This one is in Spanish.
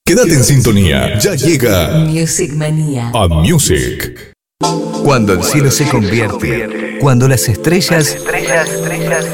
Quédate en sintonía, ya llega Music Manía. A Music. Cuando el cielo se convierte, cuando las estrellas